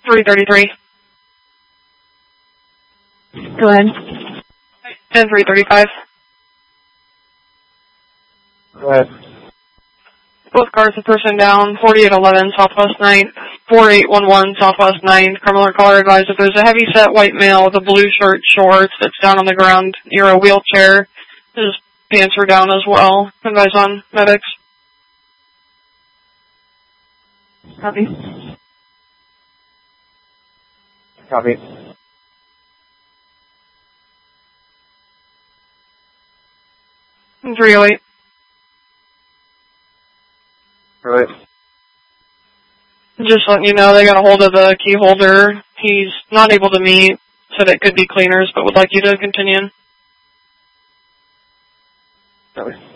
333. Go ahead. And 335. Go ahead. Both cars, a person down, 4811 Southwest 9, 4811 Southwest 9. Criminal caller advised that there's a heavy-set white male with a blue shirt, shorts, that's down on the ground near a wheelchair. His pants are down as well. Advise on medics. Copy. Copy. And 308. Right. Just letting you know, they got a hold of the key holder. He's not able to meet, said it could be cleaners, but would like you to continue. Copy.